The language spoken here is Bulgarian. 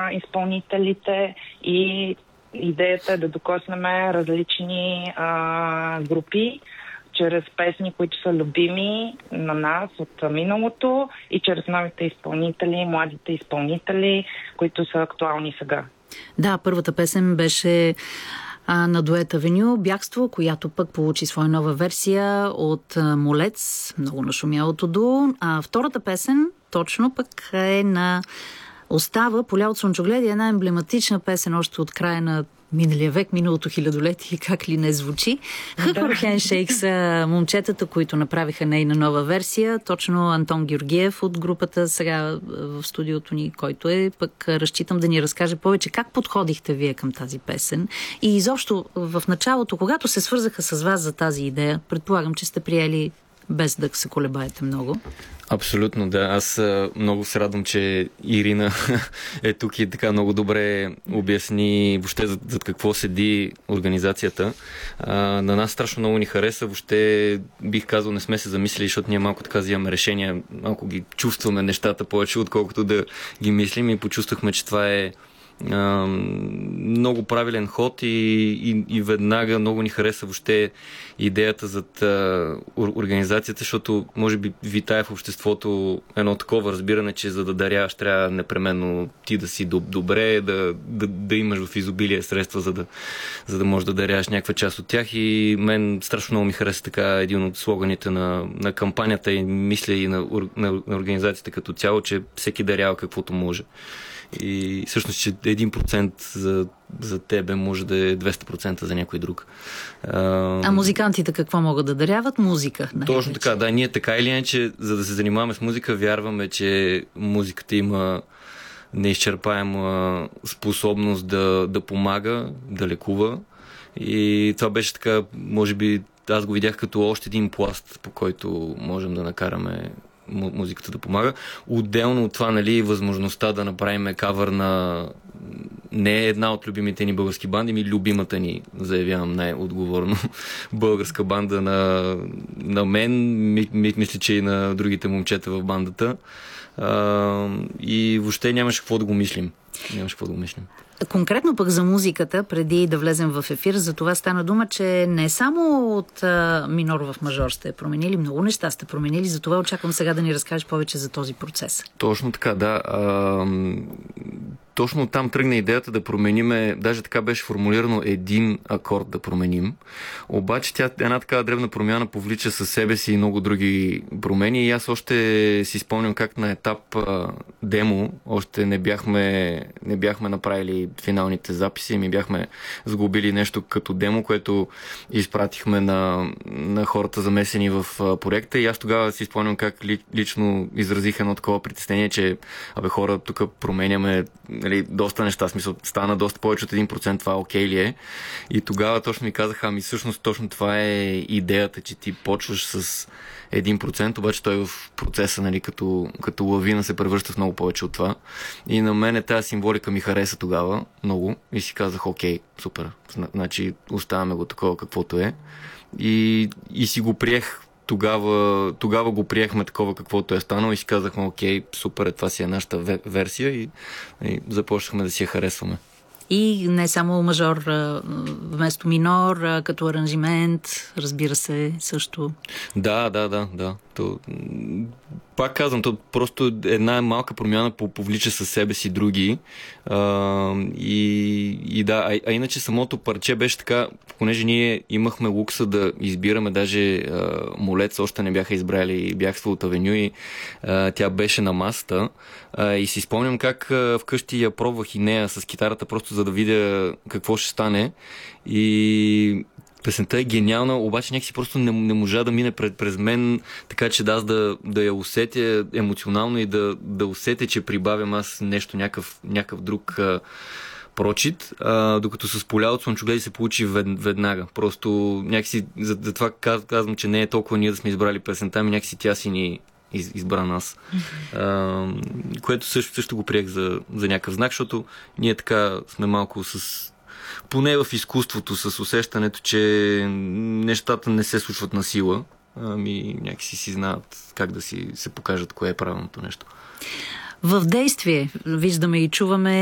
изпълнителите и идеята е да докоснем различни групи чрез песни, които са любими на нас от миналото и чрез новите изпълнители, младите изпълнители, които са актуални сега. Да, първата песен беше на дует Авеню "Бягство", която пък получи своя нова версия от Молец, много нашумялото дуо. А втората песен точно пък е на "Остава", "Поля от слънчогледи", една емблематична песен още от края на миналия век, миналото хилядолетие, как ли не звучи. Хъкър Хендшейк са момчетата, които направиха нейна нова версия. Точно Антон Георгиев от групата сега в студиото ни, който е, пък разчитам да ни разкаже повече как подходихте вие към тази песен. И изобщо в началото, когато се свързаха с вас за тази идея, предполагам, че сте приели без да се колебаете много. Абсолютно, да. Аз много се радвам, че Ирина е тук и така много добре обясни въобще за какво седи организацията. На нас страшно много ни хареса. Въобще бих казал, не сме се замислили, защото ние малко така взимаме решения, малко ги чувстваме нещата повече, отколкото да ги мислим, и почувствахме, че това е много правилен ход и веднага много ни хареса въобще идеята зад организацията, защото може би витае в обществото едно такова разбиране, че за да даряваш трябва непременно ти да си добре, да имаш в изобилие средства, за да можеш да даряваш някаква част от тях. И мен страшно много ми хареса така един от слоганите на кампанията и мисля и на организацията като цяло, че всеки дарява каквото може. И всъщност, че 1% за тебе може да е 200% за някой друг. А музикантите какво могат да даряват? Музика. Точно така, да. Ние така или иначе, за да се занимаваме с музика, вярваме, че музиката има неизчерпаема способност да помага, да лекува. И това беше така, може би, аз го видях като още един пласт, по който можем да накараме музиката да помага. Отделно от това, нали, възможността да направим кавър на не една от любимите ни български банди, ми любимата ни, заявявам най-отговорно, българска банда на мен, мисля, че и на другите момчета в бандата. И въобще нямаше какво да го мислим. Конкретно пък за музиката, преди да влезем в ефир, за това стана дума, че не само от минор в мажор сте променили, много неща сте променили, затова очаквам сега да ни разкажеш повече за този процес. Точно така, да. Точно там тръгна идеята да промениме, даже така беше формулирано, един акорд да променим. Обаче тя една такава древна промяна повлича със себе си и много други промени. И аз още си спомням как на етап демо още не бяхме направили финалните записи, ми бяхме сглобили нещо като демо, което изпратихме на хората замесени в проекта. И аз тогава си спомням как лично изразих едно такова притеснение, че хора, тук променяме доста неща, смисъл, стана доста повече от 1%, това окей ли е? И тогава точно ми казаха, всъщност точно това е идеята, че ти почваш с 1%, обаче той в процеса, нали, като лавина се превръща в много повече от това. И на мен тази символика ми хареса тогава много и си казах, окей, супер, значи оставяме го такова каквото е. И си го приех. Тогава го приехме такова каквото е станало и си казахме, окей, супер, това си е нашата версия и започнахме да си я харесваме. И не само мажор вместо минор, като аранжимент, разбира се, също. Да. Пак казвам, то просто една малка промяна повлича със себе си други. А иначе самото парче беше така, понеже ние имахме лукса да избираме, даже Молец още не бяха избрали Бягство от Авеню и тя беше на масата. И си спомням как вкъщи я пробвах и нея с китарата, просто за да видя какво ще стане. И песента е гениална, обаче някакси просто не можа да мине през мен, така че аз да я усетя емоционално и да усетя, че прибавям аз нещо, някакъв друг прочит, докато с Поля от слънчогледи се получи веднага. Просто някакси, затова казвам, че не е толкова ние да сме избрали песента, ми някакси тя си ни избра нас. Което също го приех за някакъв знак, защото ние така сме малко поне в изкуството, с усещането, че нещата не се случват на сила, някакси си знаят как да си се покажат кое е правилното нещо. В действие виждаме и чуваме